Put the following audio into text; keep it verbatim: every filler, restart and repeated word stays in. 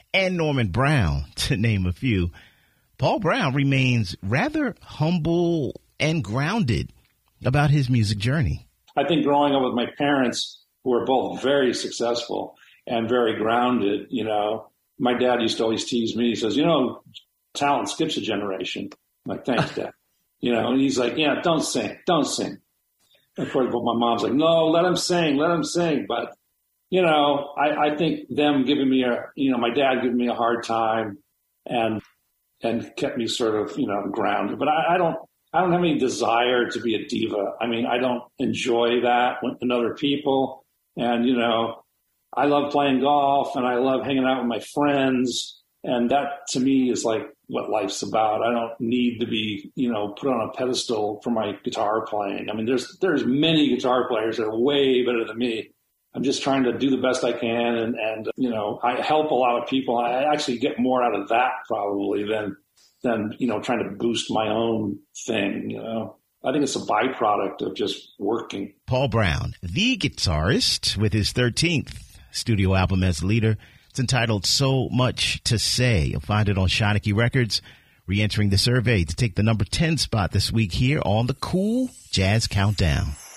and Norman Brown, to name a few. Paul Brown remains rather humble and grounded about his music journey. I think growing up with my parents, who were both very successful and very grounded, you know, my dad used to always tease me. He says, you know, talent skips a generation. I'm like, thanks, Dad. You know, and he's like, yeah, don't sing, don't sing. And of course, but my mom's like, no, let him sing, let him sing. But, you know, I, I think them giving me a, you know, my dad giving me a hard time and and kept me sort of, you know, grounded. But I, I don't, I don't have any desire to be a diva. I mean, I don't enjoy that in other people. And, you know, I love playing golf and I love hanging out with my friends. And that to me is like what life's about. I don't need to be, you know, put on a pedestal for my guitar playing. I mean, there's, there's many guitar players that are way better than me. I'm just trying to do the best I can. And, and, you know, I help a lot of people. I actually get more out of that probably than, than, you know, trying to boost my own thing, you know. I think it's a byproduct of just working. Paul Brown, the guitarist, with his thirteenth studio album as leader. It's entitled So Much to Say. You'll find it on Shanachie Records, re-entering the survey to take the number ten spot this week here on the Cool Jazz Countdown.